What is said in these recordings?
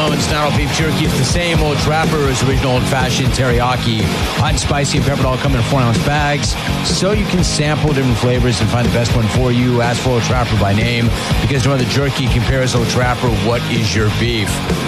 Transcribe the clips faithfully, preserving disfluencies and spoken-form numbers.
Clones. Not all beef jerky. It's the same old Trapper's original old-fashioned teriyaki. Hot and spicy and peppered all come in four-ounce bags, so you can sample different flavors and find the best one for you. Ask for Old Trapper by name, because no other jerky compares Old Trapper. What is your beef?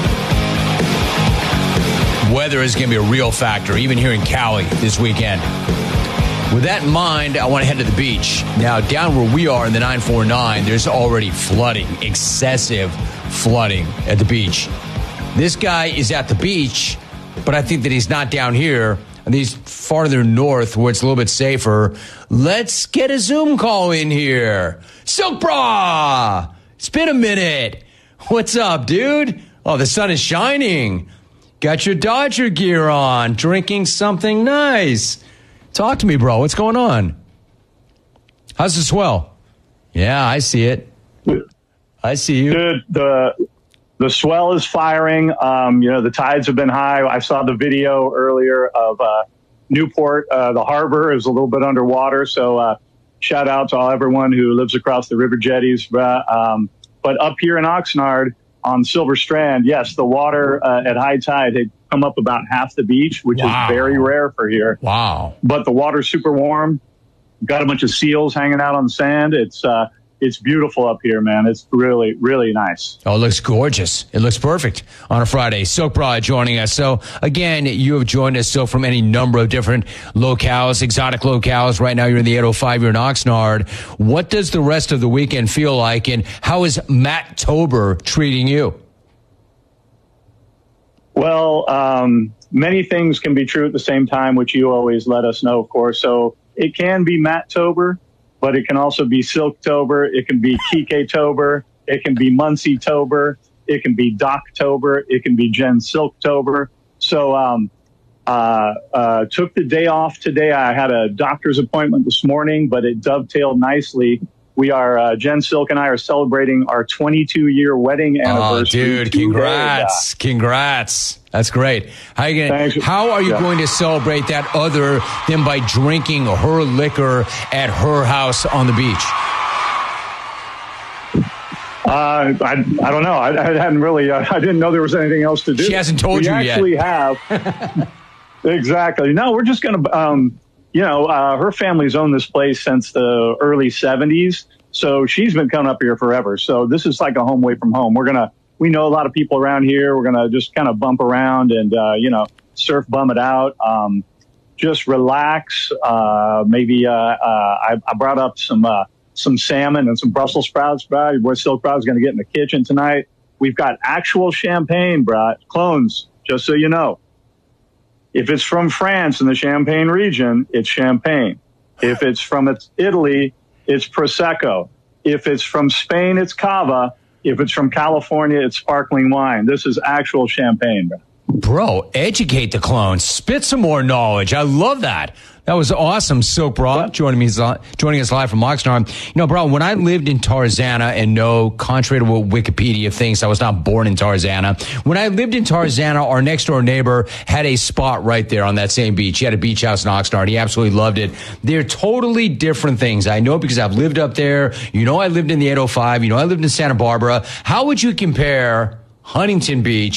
Weather is going to be a real factor, even here in Cali this weekend. With that in mind, I want to head to the beach. Now, down where we are in the nine four nine, there's already flooding, excessive flooding at the beach. This guy is at the beach, but I think that he's not down here. And he's farther north where it's a little bit safer. Let's get a Zoom call in here. Silk Bra! It's been a minute. What's up, dude? Oh, the sun is shining. Got your Dodger gear on, drinking something nice. Talk to me, bro. What's going on? How's the swell? Yeah, I see it. I see you. Dude, the the swell is firing. Um, you know, the tides have been high. I saw the video earlier of uh, Newport. Uh, the harbor is a little bit underwater. So uh, shout out to all everyone who lives across the river jetties. Um, but up here in Oxnard on Silver Strand, yes, the water uh, at high tide had come up about half the beach, which wow. is very rare for here. Wow. But the water's super warm. Got a bunch of seals hanging out on the sand. It's uh, it's beautiful up here, man. It's really, really nice. Oh, it looks gorgeous. It looks perfect on a Friday. Silk Bra joining us. So, again, you have joined us so from any number of different locales, exotic locales. Right now you're in the eight oh five, you're in Oxnard. What does the rest of the weekend feel like, and how is Matt-tober treating you? Well, um, many things can be true at the same time, which you always let us know, of course. So it can be Matt-tober, but it can also be Silk-tober. It can be Kike-tober. It can be Muncie-tober. It can be Doc-tober. It can be Jen Silk-tober. So um, uh, uh, took the day off today. I had a doctor's appointment this morning, but it dovetailed nicely. We are, uh, Jen Silk and I are celebrating our twenty-two year wedding anniversary. Oh, dude, congrats. Congrats. That's great. How are you going to, how are you yeah. going to celebrate that other than by drinking her liquor at her house on the beach? Uh, I, I don't know. I, I hadn't really, uh, I didn't know there was anything else to do. She hasn't told we you yet. We actually have. Exactly. No, we're just going to, um, You know, uh, her family's owned this place since the early seventies. So she's been coming up here forever. So this is like a home away from home. We're going to, we know a lot of people around here. We're going to just kind of bump around and, uh, you know, surf, bum it out. Um, just relax. Uh, maybe, uh, uh, I, I brought up some, uh, some salmon and some Brussels sprouts, bro. Your boy Silk Bro is going to get in the kitchen tonight. We've got actual champagne, bro. Clones, just so you know. If it's from France in the Champagne region, it's champagne. If it's from it's Italy, it's Prosecco. If it's from Spain, it's Cava. If it's from California, it's sparkling wine. This is actual champagne, bro. Bro, educate the clones. Spit some more knowledge. I love that. That was awesome, Silk Bra, joining me, joining us live from Oxnard. You know, bro, when I lived in Tarzana, and no, contrary to what Wikipedia thinks, I was not born in Tarzana. When I lived in Tarzana, our next door neighbor had a spot right there on that same beach. He had a beach house in Oxnard. He absolutely loved it. They're totally different things. I know because I've lived up there. You know, I lived in the eight oh five. You know, I lived in Santa Barbara. How would you compare Huntington Beach